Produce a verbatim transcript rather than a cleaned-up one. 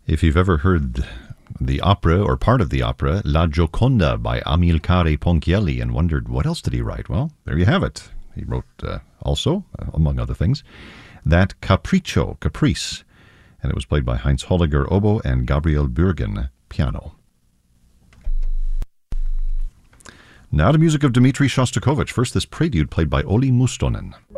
If you've ever heard the opera or part of the opera La Gioconda by Amilcare Ponchielli and wondered what else did he write, well, there you have it. He wrote uh, also, uh, among other things, that Capriccio, Caprice, and it was played by Heinz Holliger oboe and Gabriel Bürgen piano. Now the music of Dmitri Shostakovich. First, this prelude played by Olli Mustonen.